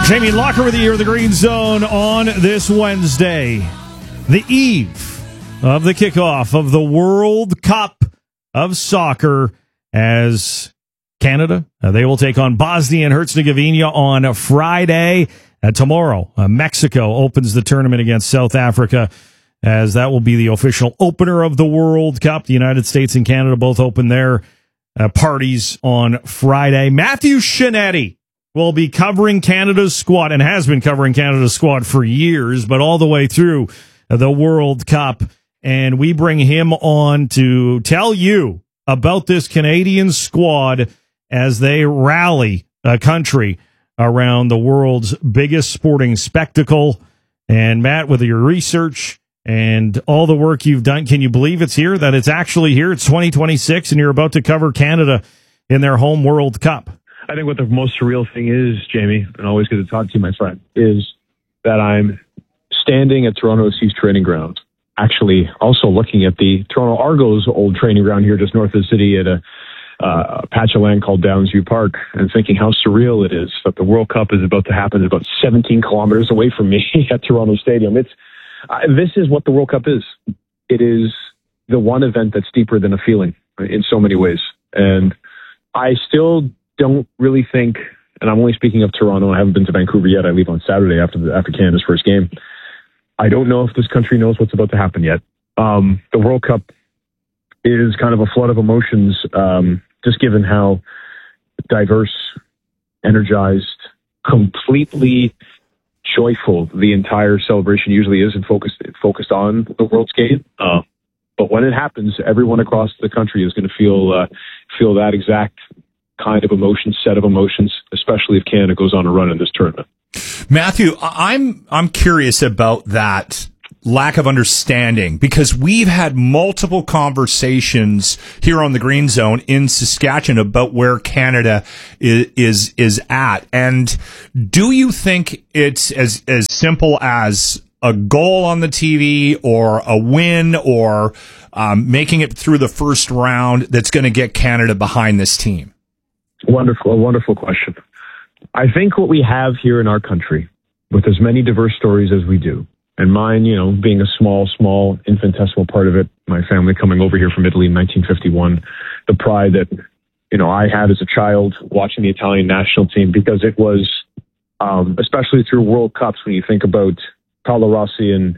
Jamie Locker with you here in the Green Zone on this Wednesday, the eve of the kickoff of the World Cup of Soccer, as Canada, they will take on Bosnia and Herzegovina on Friday. Tomorrow, Mexico opens the tournament against South Africa, as that will be the official opener of the World Cup. The United States and Canada both open their parties on Friday. Matthew Shinetti will be covering Canada's squad, and has been covering Canada's squad for years, but all the way through the World Cup. And we bring him on to tell you about this Canadian squad as they rally a country around the world's biggest sporting spectacle. And Matt, with your research and all the work you've done, can you believe it's here, that it's actually here? It's 2026, and you're about to cover Canada in their home World Cup. I think what the most surreal thing is, Jamie, and always good to talk to you, my friend, is that I'm standing at Toronto FC's training ground, actually also looking at the Toronto Argos' old training ground here just north of the city at a patch of land called Downsview Park, and thinking how surreal it is that the World Cup is about to happen about 17 kilometers away from me at Toronto Stadium. This is what the World Cup is. It is the one event that's deeper than a feeling in so many ways. And I still don't really think, and I'm only speaking of Toronto, I haven't been to Vancouver yet. I leave on Saturday after Canada's first game. I don't know if this country knows what's about to happen yet. The World Cup is kind of a flood of emotions, just given how diverse, energized, completely joyful the entire celebration usually is, and focused on the World's game. But when it happens, everyone across the country is going to feel that exact kind of emotion, set of emotions, especially if Canada goes on a run in this tournament. Matthew, I'm curious about that lack of understanding, because we've had multiple conversations here on the Green Zone in Saskatchewan about where Canada is at. And do you think it's as simple as a goal on the TV or a win or making it through the first round that's going to get Canada behind this team? A wonderful question. I think what we have here in our country, with as many diverse stories as we do, and mine, being a small, infinitesimal part of it, my family coming over here from Italy in 1951, the pride that, I had as a child watching the Italian national team, because it was, especially through World Cups, when you think about Paolo Rossi in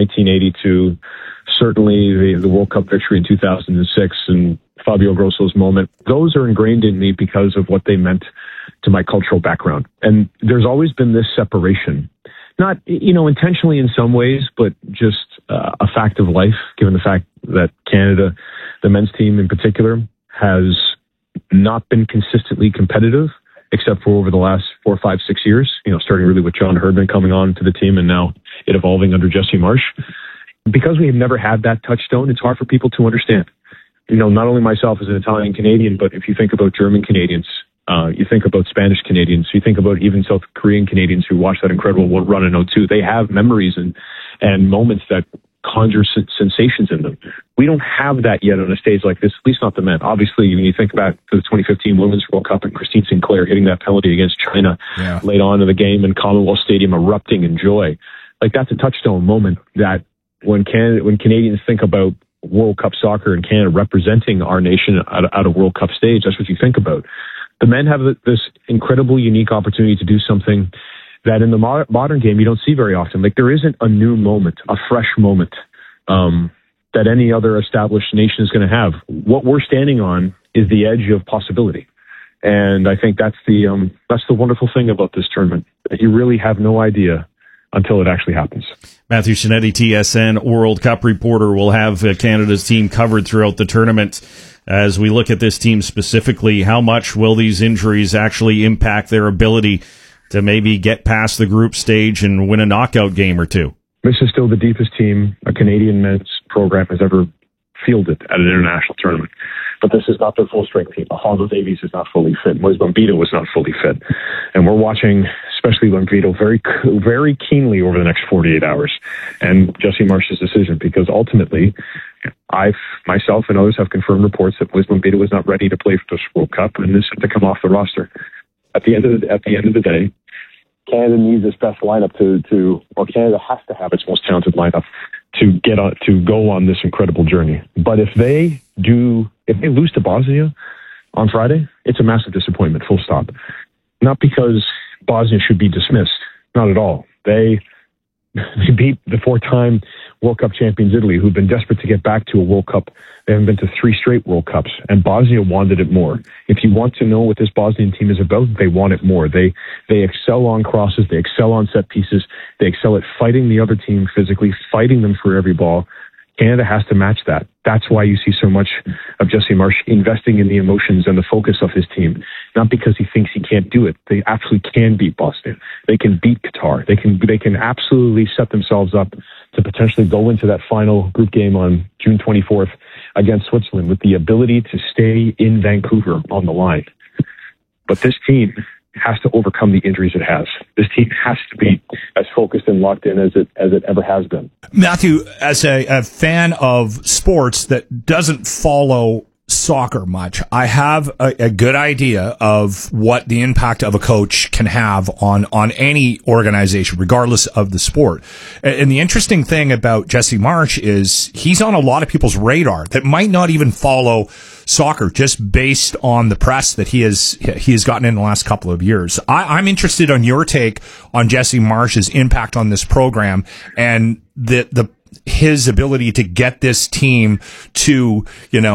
1982, certainly the World Cup victory in 2006, and Fabio Grosso's moment, those are ingrained in me because of what they meant to my cultural background. And there's always been this separation, not, intentionally in some ways, but just a fact of life, given the fact that Canada, the men's team in particular, has not been consistently competitive, except for over the last 4, 5, 6 years, starting really with John Herdman coming on to the team and now it evolving under Jesse Marsh. Because we have never had that touchstone, it's hard for people to understand. Not only myself as an Italian Canadian, but if you think about German Canadians, you think about Spanish Canadians, you think about even South Korean Canadians who watched that incredible run in 2002, they have memories and moments that conjure sensations in them. We don't have that yet on a stage like this, at least not the men. Obviously, when you think back to the 2015 Women's World Cup and Christine Sinclair hitting that penalty against China late on in the game and Commonwealth Stadium erupting in joy, that's a touchstone moment that when Canadians think about World Cup soccer and Canada representing our nation at a World Cup stage, that's what you think about. The men have this incredible, unique opportunity to do something that in the modern game you don't see very often. There isn't a new moment, a fresh moment that any other established nation is going to have. What we're standing on is the edge of possibility. And I think that's the wonderful thing about this tournament, that you really have no idea until it actually happens. Matthew Shinetti, TSN World Cup reporter, will have Canada's team covered throughout the tournament. As we look at this team specifically, how much will these injuries actually impact their ability to maybe get past the group stage and win a knockout game or two? This is still the deepest team a Canadian men's program has ever fielded at an international tournament. But this is not their full-strength team. Alfonso Davies is not fully fit. Moise Bombito was not fully fit. And we're watching, especially Bombito, very, very keenly over the next 48 hours. And Jesse Marsh's decision, because ultimately, myself and others have confirmed reports that Moise Bombito was not ready to play for this World Cup and is set to come off the roster. At the end of the day, Canada needs its best lineup or Canada has to have its most talented lineup to go on this incredible journey. But if they lose to Bosnia on Friday, it's a massive disappointment, full stop. Not because Bosnia should be dismissed, not at all. They beat the 4-time World Cup champions Italy, who've been desperate to get back to a World Cup. They haven't been to 3 straight World Cups, and Bosnia wanted it more. If you want to know what this Bosnian team is about, they want it more. They excel on crosses, they excel on set pieces, they excel at fighting the other team physically, fighting them for every ball. Canada has to match that. That's why you see so much of Jesse Marsch investing in the emotions and the focus of his team. Not because he thinks he can't do it. They absolutely can beat Bosnia. They can beat Qatar. They can absolutely set themselves up to potentially go into that final group game on June 24th against Switzerland with the ability to stay in Vancouver on the line. But this team has to overcome the injuries it has. This team has to be as focused and locked in as it ever has been. Matthew, as a fan of sports that doesn't follow soccer much, I have a good idea of what the impact of a coach can have on any organization, regardless of the sport. And the interesting thing about Jesse Marsch is he's on a lot of people's radar that might not even follow soccer, just based on the press that he has gotten in the last couple of years. I'm interested on your take on Jesse Marsch's impact on this program and his ability to get this team to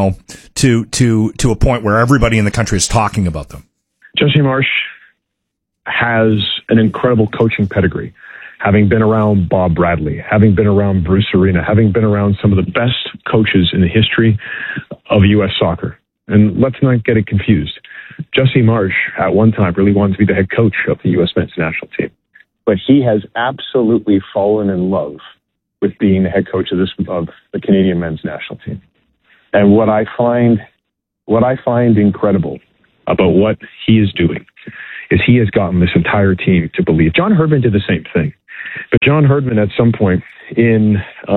a point where everybody in the country is talking about them. Jesse Marsch has an incredible coaching pedigree, having been around Bob Bradley, having been around Bruce Arena, having been around some of the best coaches in the history of U.S. soccer. And let's not get it confused. Jesse Marsch, at one time, really wanted to be the head coach of the U.S. men's national team. But he has absolutely fallen in love with being the head coach of the Canadian men's national team. And what I find incredible about what he is doing is he has gotten this entire team to believe. John Herdman did the same thing. But John Herdman, at some point in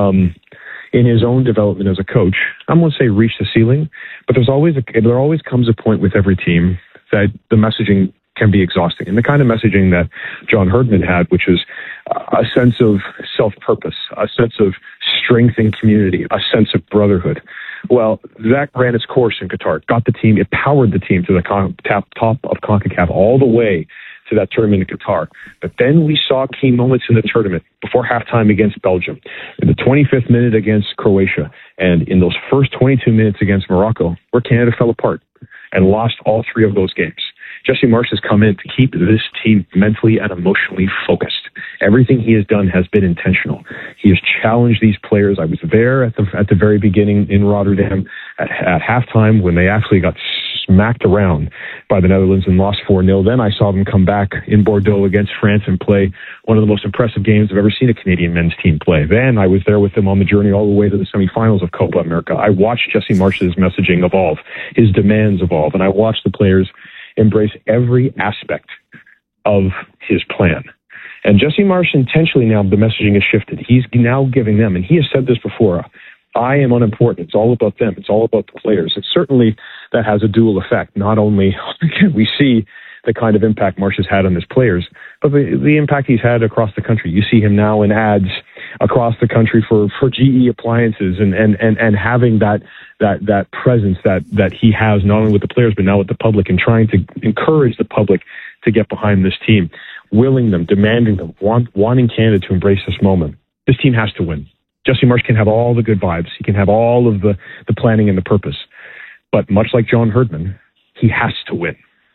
his own development as a coach, I'm going to say reached the ceiling, but there always comes a point with every team that the messaging can be exhausting. And the kind of messaging that John Herdman had, which is a sense of self-purpose, a sense of strength in community, a sense of brotherhood. Well, that ran its course in Qatar, it powered the team to the top of CONCACAF all the way to that tournament in Qatar. But then we saw key moments in the tournament before halftime against Belgium, in the 25th minute against Croatia, and in those first 22 minutes against Morocco, where Canada fell apart and lost all 3 of those games. Jesse Marsch has come in to keep this team mentally and emotionally focused. Everything he has done has been intentional. He has challenged these players. I was there at the very beginning in Rotterdam at halftime when they actually got smacked around by the Netherlands and lost 4-0. Then I saw them come back in Bordeaux against France and play one of the most impressive games I've ever seen a Canadian men's team play. Then I was there with them on the journey all the way to the semifinals of Copa America. I watched Jesse Marsch's messaging evolve, his demands evolve, and I watched the players embrace every aspect of his plan. And Jesse Marsch intentionally, now the messaging has shifted. He's now giving them, and he has said this before, I am unimportant. It's all about them. It's all about the players. And certainly that has a dual effect. Not only can we see the kind of impact Marsch has had on his players, but the impact he's had across the country. You see him now in ads across the country for GE appliances and having that presence that he has not only with the players but now with the public, and trying to encourage the public to get behind this team, willing them, demanding them, wanting Canada to embrace this moment. This team has to win. Jesse Marsch can have all the good vibes. He can have all of the planning and the purpose. But much like John Herdman, he has to win.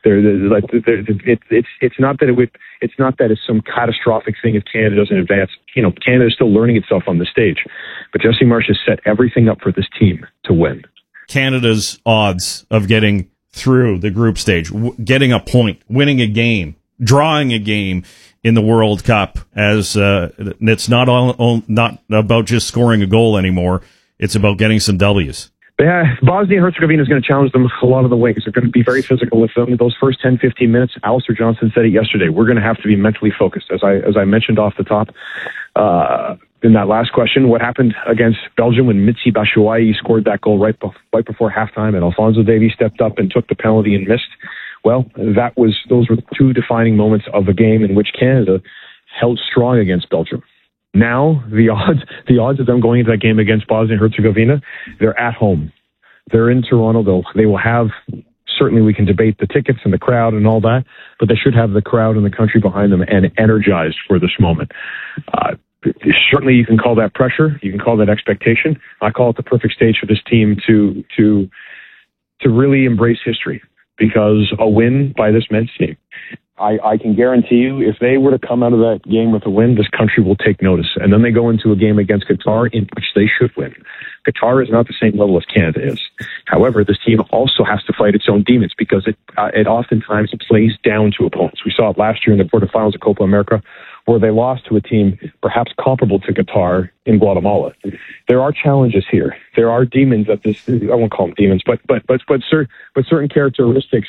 It's not that it's some catastrophic thing if Canada doesn't advance. Canada is still learning itself on the stage. But Jesse Marsch has set everything up for this team to win. Canada's odds of getting through the group stage, getting a point, winning a game, drawing a game in the World Cup, as it's not about just scoring a goal anymore. It's about getting some W's. Yeah, Bosnia and Herzegovina is going to challenge them a lot of the ways. They're going to be very physical with them. Those first 10, 15 minutes, Alistair Johnston said it yesterday, we're going to have to be mentally focused. As I mentioned off the top in that last question, what happened against Belgium when Michy Batshuayi scored that goal right before halftime and Alphonso Davies stepped up and took the penalty and missed, Well, those were two defining moments of a game in which Canada held strong against Belgium. Now, the odds of them going into that game against Bosnia and Herzegovina, they're at home. They're in Toronto. They will have, certainly we can debate the tickets and the crowd and all that, but they should have the crowd and the country behind them and energized for this moment. Certainly you can call that pressure. You can call that expectation. I call it the perfect stage for this team to really embrace history, because a win by this men's team, I can guarantee you, if they were to come out of that game with a win, this country will take notice. And then they go into a game against Qatar in which they should win. Qatar is not the same level as Canada is. However, this team also has to fight its own demons, because it oftentimes plays down to opponents. We saw it last year in the quarterfinals of Copa America, where they lost to a team perhaps comparable to Qatar in Guatemala. There are challenges here. There are demons that I won't call them demons, but certain characteristics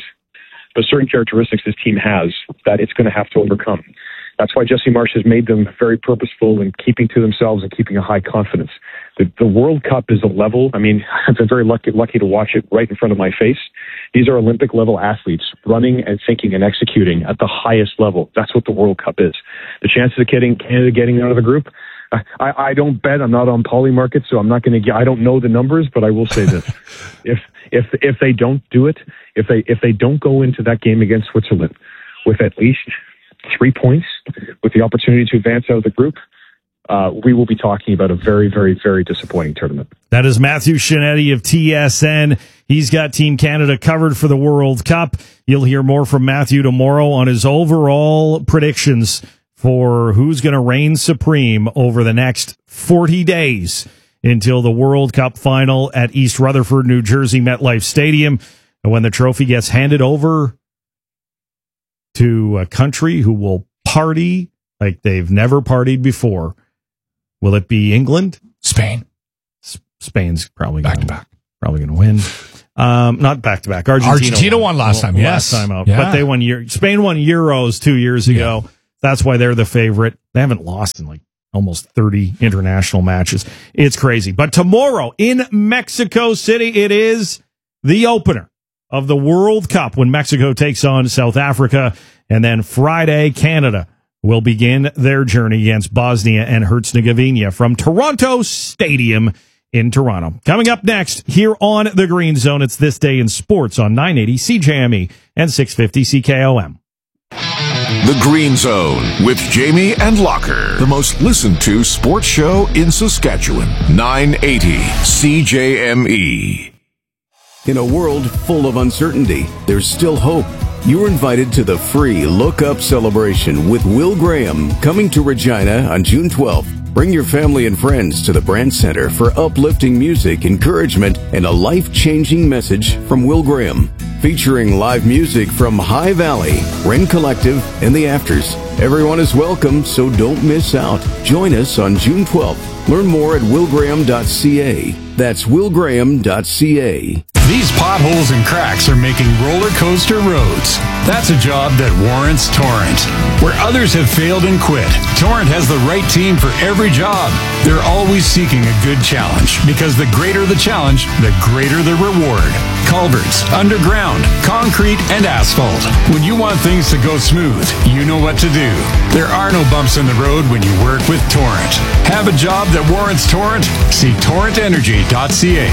this team has that it's going to have to overcome. That's why Jesse Marsch has made them very purposeful in keeping to themselves and keeping a high confidence. The World Cup is a level, I've been very lucky to watch it right in front of my face. These are Olympic level athletes running and thinking and executing at the highest level. That's what the World Cup is. The chances of Canada getting out of the group, I don't bet. I'm not on Polymarket, so I'm not going to. I don't know the numbers, but I will say this: if they don't do it, if they don't go into that game against Switzerland with at least 3 points, with the opportunity to advance out of the group, we will be talking about a very, very, very disappointing tournament. That is Matthew Shinetti of TSN. He's got Team Canada covered for the World Cup. You'll hear more from Matthew tomorrow on his overall predictions for who's going to reign supreme over the next 40 days until the World Cup final at East Rutherford, New Jersey, MetLife Stadium, and when the trophy gets handed over to a country who will party like they've never partied before. Will it be England? Spain. Spain's probably back to back. Probably going to win. Not back to back. Argentina won last time. Yes, last time out. Yeah. But they won. Spain won Euros 2 years ago. Yeah. That's why they're the favorite. They haven't lost in almost 30 international matches. It's crazy. But tomorrow in Mexico City, it is the opener of the World Cup when Mexico takes on South Africa. And then Friday, Canada will begin their journey against Bosnia and Herzegovina from Toronto Stadium in Toronto. Coming up next here on The Green Zone, it's This Day in Sports on 980 CJME and 650 CKOM. The Green Zone with Jamie and Locker, the most listened to sports show in Saskatchewan. 980 CJME. In a world full of uncertainty, there's still hope. You're invited to the free Look Up celebration with Will Graham coming to Regina on June 12th. Bring your family and friends to the Brandt Center for uplifting music, encouragement, and a life-changing message from Will Graham. Featuring live music from High Valley, Wren Collective, and The Afters. Everyone is welcome, so don't miss out. Join us on June 12th. Learn more at willgraham.ca. That's willgraham.ca. These potholes and cracks are making roller coaster roads. That's a job that warrants Torrent. Where others have failed and quit, Torrent has the right team for every job. They're always seeking a good challenge, because the greater the challenge, the greater the reward. Culverts, underground, concrete, and asphalt. When you want things to go smooth, you know what to do. There are no bumps in the road when you work with Torrent. Have a job that warrants Torrent? See torrentenergy.ca.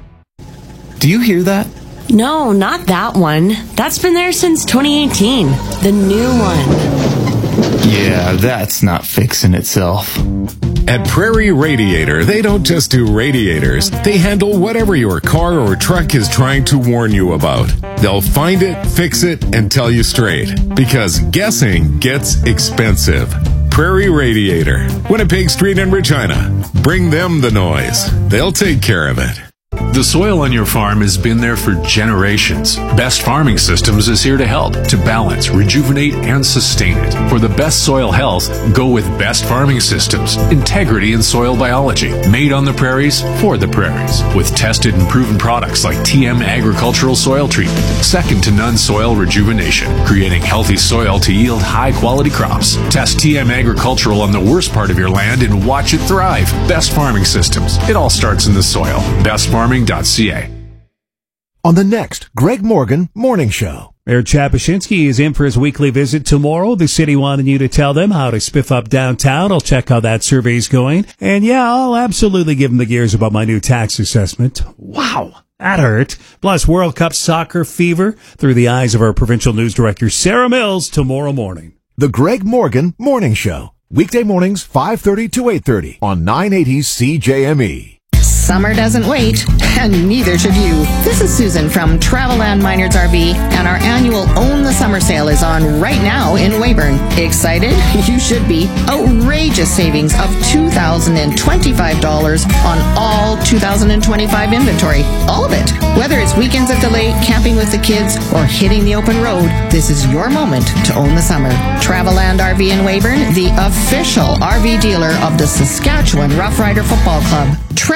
Do you hear that? No, not that one. That's been there since 2018. The new one. Yeah, that's not fixing itself. At Prairie Radiator, they don't just do radiators. They handle whatever your car or truck is trying to warn you about. They'll find it, fix it, and tell you straight. Because guessing gets expensive. Prairie Radiator, Winnipeg Street in Regina. Bring them the noise. They'll take care of it. The soil on your farm has been there for generations. Best Farming Systems is here to help, to balance, rejuvenate, and sustain it. For the best soil health, go with Best Farming Systems. Integrity in soil biology. Made on the prairies, for the prairies. With tested and proven products like TM Agricultural Soil Treatment. Second to none soil rejuvenation. Creating healthy soil to yield high-quality crops. Test TM Agricultural on the worst part of your land and watch it thrive. Best Farming Systems. It all starts in the soil. bestfarming.ca. On the next Greg Morgan Morning Show. Mayor Chapushinski is in for his weekly visit tomorrow. The city wanted you to tell them how to spiff up downtown. I'll check how that survey's going. And yeah, I'll absolutely give him the gears about my new tax assessment. Wow, that hurt. Plus, World Cup soccer fever through the eyes of our provincial news director, Sarah Mills, tomorrow morning. The Greg Morgan Morning Show. Weekday mornings, 5:30 to 8:30 on 980 CJME. Summer doesn't wait, and neither should you. This is Susan from Travelland Minards RV, and our annual Own the Summer sale is on right now in Weyburn. Excited? You should be. Outrageous savings of $2,025 on all 2025 inventory. All of it. Whether it's weekends at the lake, camping with the kids, or hitting the open road, this is your moment to own the summer. Travelland RV in Weyburn, the official RV dealer of the Saskatchewan Rough Rider Football Club.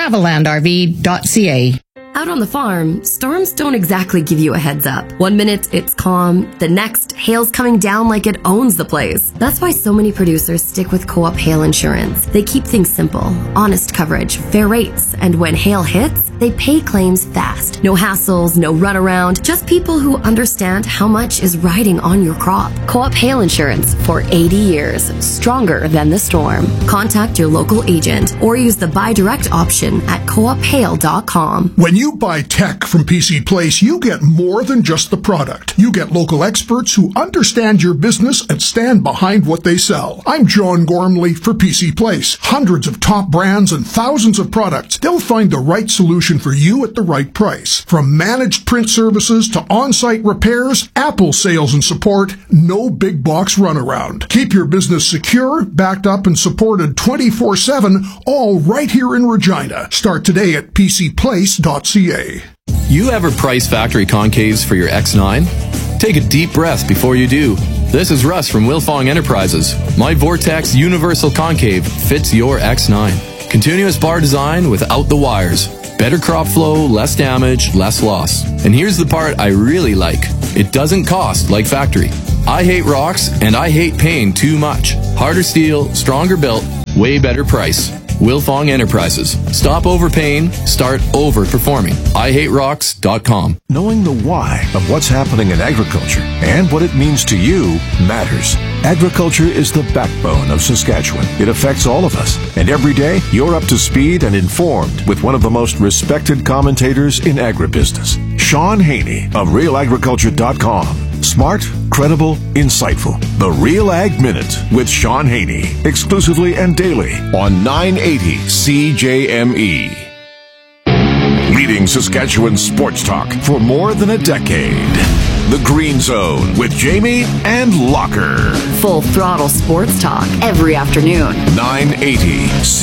TravellandRV.ca. Out on the farm, storms don't exactly give you a heads up. One minute it's calm, the next hail's coming down like it owns the place. That's why so many producers stick with Co-op Hail Insurance. They keep things simple, honest coverage, fair rates, and when hail hits, they pay claims fast. No hassles, no runaround, just people who understand how much is riding on your crop. Co-op Hail Insurance for 80 years, stronger than the storm. Contact your local agent or use the buy direct option at coophail.com. When you buy tech from PC Place, you get more than just the product. You get local experts who understand your business and stand behind what they sell. I'm John Gormley for PC Place. Hundreds of top brands and thousands of products. They'll find the right solution for you at the right price. From managed print services to on-site repairs, Apple sales and support, no big box runaround. Keep your business secure, backed up, and supported 24/7, all right here in Regina. Start today at pcplace.ca. You ever price factory concaves for your X9? Take a deep breath before you do. This is Russ from Wilfong Enterprises. My Vortex Universal Concave fits your X9. Continuous bar design without the wires. Better crop flow, less damage, less loss. And here's the part I really like. It doesn't cost like factory. I hate rocks and I hate paying too much. Harder steel, stronger built, way better price. Wilfong Enterprises. Stop overpaying, start overperforming. IHateRocks.com. Knowing the why of what's happening in agriculture and what it means to you matters. Agriculture is the backbone of Saskatchewan. It affects all of us. And every day, you're up to speed and informed with one of the most respected commentators in agribusiness, Sean Haney of RealAgriculture.com. Smart, credible, insightful. The Real Ag Minute with Sean Haney. Exclusively and daily on 980 CJME. Leading Saskatchewan sports talk for more than a decade. The Green Zone with Jamie and Locker. Full throttle sports talk every afternoon. 980